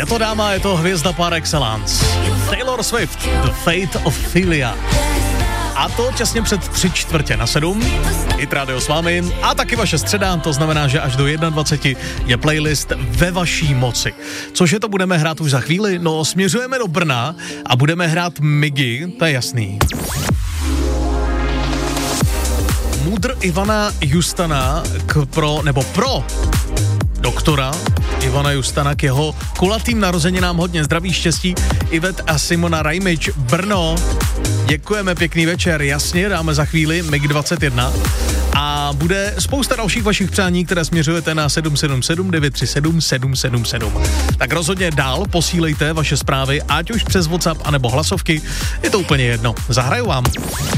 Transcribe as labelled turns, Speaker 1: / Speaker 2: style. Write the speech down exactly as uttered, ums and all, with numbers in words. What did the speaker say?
Speaker 1: Je to dáma, je to hvězda par excellence. Taylor Swift, The Fate of Philia. A to těsně před tři čtvrtě na sedm. Hit Radio s vámi a taky vaše středa, to znamená, že až do dvacet jedna je playlist ve vaší moci. Cože to budeme hrát už za chvíli? No, směřujeme do Brna a budeme hrát Migy, to je jasný. Můdr Ivana Justana k pro, nebo pro doktora Ivana Justana k jeho kulatým narozeninám hodně zdraví, štěstí. Ivet a Simona Rajmič, Brno. Děkujeme, pěkný večer, jasně, dáme za chvíli Mig dvacet jedna. A bude spousta dalších vašich přání, které směřujete na sedm sedm sedm devět tři sedm sedm sedm sedm. Tak rozhodně dál posílejte vaše zprávy, ať už přes WhatsApp anebo hlasovky, je to úplně jedno. Zahraju vám.